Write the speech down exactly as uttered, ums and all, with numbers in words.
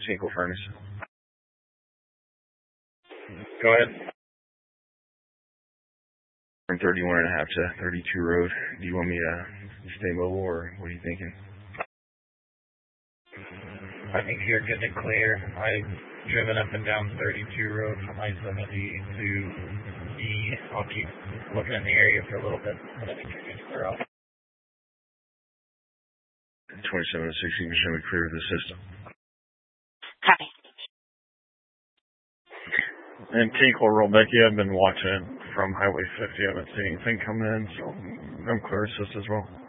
Cinco Furnace. Go ahead. From thirty-one and a half to thirty-two road. Do you want me to stay mobile, or what are you thinking? I think you're good to clear. I've driven up and down thirty-two road from I seventy to D. I'll keep looking in the area for a little bit, but I think you're good to clear off. twenty-seven oh six, you can show me clear of the system. Copy. And Tinkle, real Becky, I've been watching from Highway fifty. I haven't seen anything come in, so I'm clear assist as well.